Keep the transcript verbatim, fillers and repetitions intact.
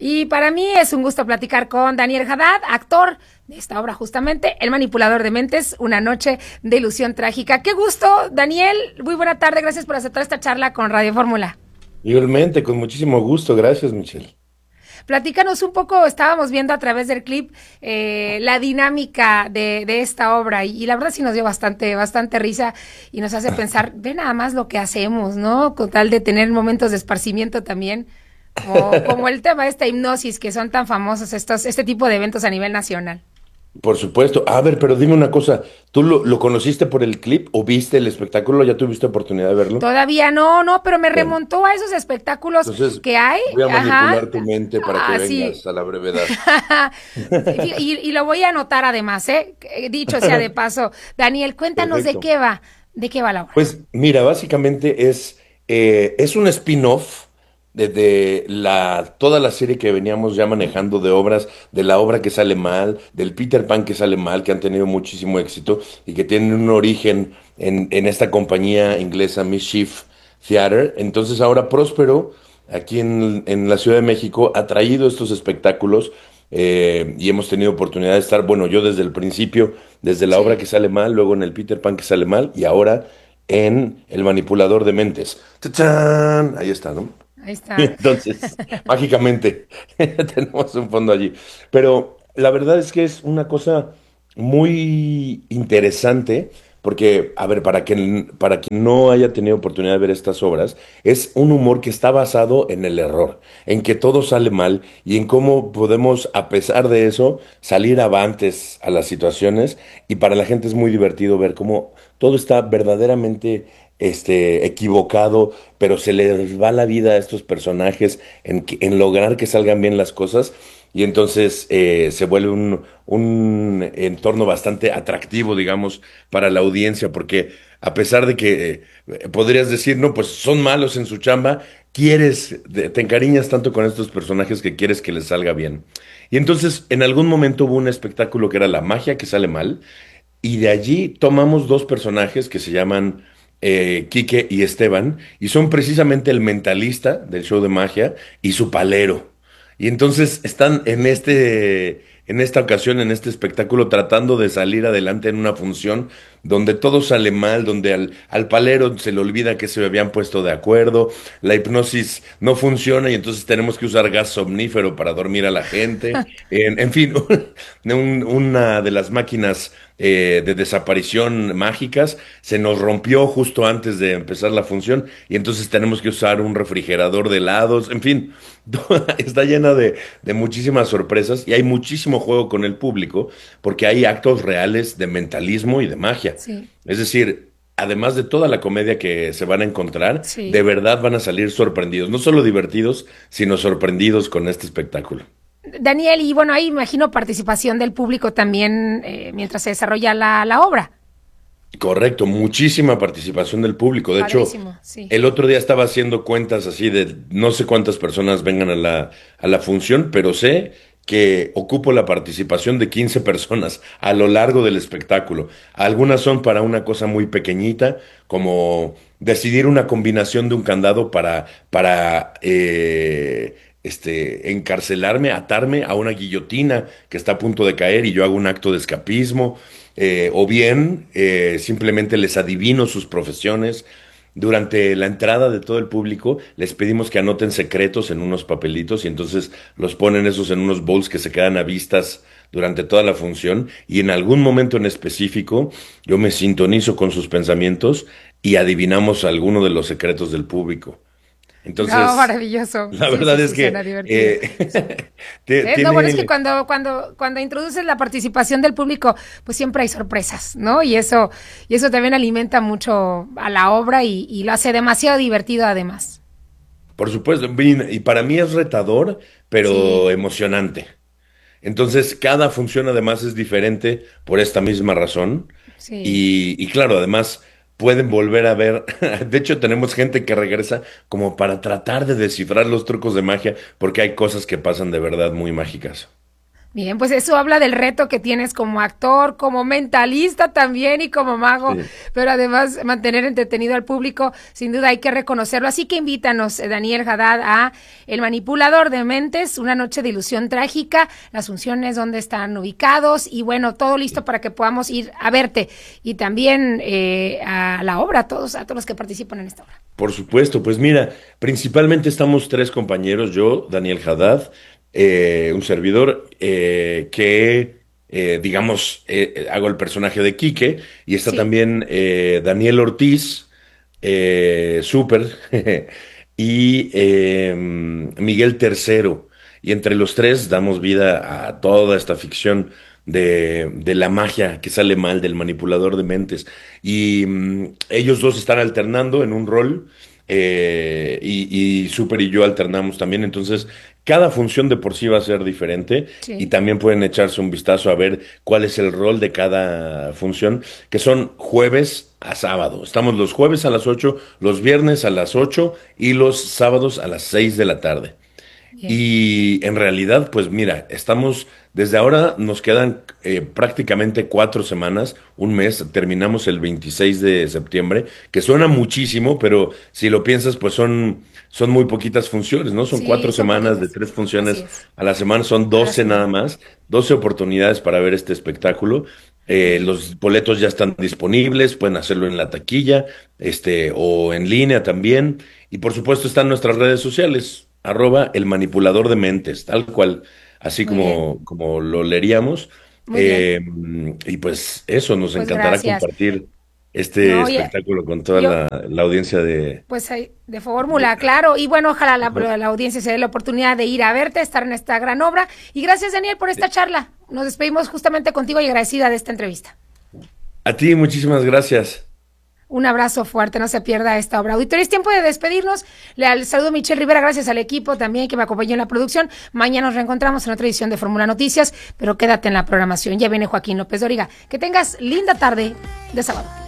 Y para mí es un gusto platicar con Daniel Haddad, actor de esta obra justamente, El manipulador de mentes, una noche de ilusión trágica. Qué gusto, Daniel, muy buena tarde, gracias por aceptar esta charla con Radio Fórmula. Igualmente, con muchísimo gusto, gracias, Michelle. Platícanos un poco, estábamos viendo a través del clip eh, la dinámica de, de esta obra y, y la verdad sí nos dio bastante, bastante risa y nos hace pensar, ve nada más lo que hacemos, ¿no? Con tal de tener momentos de esparcimiento también, como, como el tema de esta hipnosis que son tan famosos estos, este tipo de eventos a nivel nacional. Por supuesto. A ver, pero dime una cosa, ¿tú lo, lo conociste por el clip o viste el espectáculo? ¿Ya tuviste oportunidad de verlo? Todavía no, no, pero me Bueno, remontó a esos espectáculos entonces que hay, voy a ajá, manipular tu mente para que ah, sí. vengas a la brevedad. y, y lo voy a anotar además, ¿eh? Dicho sea de paso, Daniel, cuéntanos de Perfecto. qué va, de qué va la obra. Pues mira, básicamente es, eh, es un spin-off de, de la, toda la serie que veníamos ya manejando de obras, de la obra que sale mal, del Peter Pan que sale mal, que han tenido muchísimo éxito y que tienen un origen en, en esta compañía inglesa Mischief Theater. Entonces ahora Próspero, aquí en, en la Ciudad de México, ha traído estos espectáculos eh, y hemos tenido oportunidad de estar, bueno, yo desde el principio, desde la obra Sí, que sale mal, luego en el Peter Pan que sale mal y ahora en El manipulador de mentes. ¡Tachán! Ahí está, ¿no? ahí está. Entonces, mágicamente, tenemos un fondo allí. Pero la verdad es que es una cosa muy interesante, porque, a ver, para quien, para quien no haya tenido oportunidad de ver estas obras, es un humor que está basado en el error, en que todo sale mal y en cómo podemos, a pesar de eso, salir avantes a las situaciones. Y para la gente es muy divertido ver cómo todo está verdaderamente este, equivocado, pero se les va la vida a estos personajes en, que- en lograr que salgan bien las cosas y entonces eh, se vuelve un, un entorno bastante atractivo, digamos, para la audiencia, porque a pesar de que eh, podrías decir, no, pues son malos en su chamba, quieres, de- te encariñas tanto con estos personajes que quieres que les salga bien. Y entonces en algún momento hubo un espectáculo que era la magia que sale mal, y de allí tomamos dos personajes que se llaman eh, Quique y Esteban, y son precisamente el mentalista del show de magia y su palero. Y entonces están en este, en esta ocasión, en este espectáculo, tratando de salir adelante en una función donde todo sale mal, donde al, al palero se le olvida que se habían puesto de acuerdo, la hipnosis no funciona y entonces tenemos que usar gas somnífero para dormir a la gente. En, en fin, un- una de las máquinas eh, de desaparición mágicas se nos rompió justo antes de empezar la función y entonces tenemos que usar un refrigerador de helados, en fin, está llena de, de muchísimas sorpresas y hay muchísimo juego con el público porque hay actos reales de mentalismo y de magia. Sí, Es decir, además de toda la comedia que se van a encontrar, de sí. verdad van a salir sorprendidos, no solo divertidos, sino sorprendidos con este espectáculo. Daniel, y bueno, ahí imagino participación del público también eh, mientras se desarrolla la, la obra. Correcto, muchísima participación del público. De hecho, Padrísimo, sí. el otro día estaba haciendo cuentas así de no sé cuántas personas vengan a la, a la función, pero sé que ocupo la participación de quince personas a lo largo del espectáculo. Algunas son para una cosa muy pequeñita, como decidir una combinación de un candado para, para eh, este, encarcelarme, atarme a una guillotina que está a punto de caer y yo hago un acto de escapismo eh, o bien eh, simplemente les adivino sus profesiones. Durante la entrada de todo el público les pedimos que anoten secretos en unos papelitos y entonces los ponen esos en unos bowls que se quedan a vistas durante toda la función y en algún momento en específico yo me sintonizo con sus pensamientos y adivinamos alguno de los secretos del público. No, Entonces, maravilloso. la Sí, sí, verdad es sí, que suena divertido. eh, te- Eh, no, bueno, es que tiene. cuando, cuando, cuando introduces la participación del público, pues siempre hay sorpresas, ¿no? Y eso, y eso también alimenta mucho a la obra y, y lo hace demasiado divertido además. Por supuesto, y y para mí es retador, pero Sí, emocionante. Entonces, cada función además es diferente por esta misma razón. sí. Y, y claro, además pueden volver a ver. De hecho, tenemos gente que regresa como para tratar de descifrar los trucos de magia, porque hay cosas que pasan de verdad muy mágicas. Bien, pues eso habla del reto que tienes como actor, como mentalista también y como mago, sí. Pero además mantener entretenido al público, sin duda hay que reconocerlo. Así que invítanos, Daniel Haddad, a El Manipulador de Mentes, una noche de ilusión trágica, las funciones, dónde están ubicados y bueno, todo listo para que podamos ir a verte y también eh, a la obra, a todos, a todos los que participan en esta obra. Por supuesto, pues mira, principalmente estamos tres compañeros, yo, Daniel Haddad, Eh, un servidor eh, que, eh, digamos, eh, hago el personaje de Quique y está sí. también eh, Daniel Ortiz, eh, súper, y eh, Miguel Tercero. Y entre los tres damos vida a toda esta ficción de, de la magia que sale mal, del manipulador de mentes. Y um, ellos dos están alternando en un rol. Eh, y, y Super y yo alternamos también, entonces cada función de por sí va a ser diferente sí. Y también pueden echarse un vistazo a ver cuál es el rol de cada función, que son jueves a sábado. Estamos los jueves a las ocho, los viernes a las ocho y los sábados a las seis de la tarde. Bien. Y en realidad, pues mira, estamos, desde ahora nos quedan eh, prácticamente cuatro semanas, un mes, terminamos el veintiséis de septiembre, que suena muchísimo, pero si lo piensas, pues son, son muy poquitas funciones, ¿no? Son sí, cuatro son semanas poquitas. De tres funciones a la semana, son doce nada más, doce oportunidades para ver este espectáculo. Eh, los boletos ya están disponibles, pueden hacerlo en la taquilla, este, o en línea también, y por supuesto están nuestras redes sociales. Arroba El Manipulador de Mentes, tal cual, así como, como lo leeríamos. Eh, y pues eso, nos pues encantará gracias. Compartir este no, espectáculo con toda yo, la, la audiencia de... Pues de fórmula, claro. Y bueno, ojalá la, la audiencia se dé la oportunidad de ir a verte, estar en esta gran obra. Y gracias, Daniel, por esta charla. Nos despedimos justamente contigo y agradecida de esta entrevista. A ti, muchísimas gracias. Un abrazo fuerte, no se pierda esta obra. Auditorio, es tiempo de despedirnos. Le saludo a Michelle Rivera, gracias al equipo también que me acompañó en la producción. Mañana nos reencontramos en otra edición de Fórmula Noticias, pero quédate en la programación. Ya viene Joaquín López Dóriga. Que tengas linda tarde de sábado.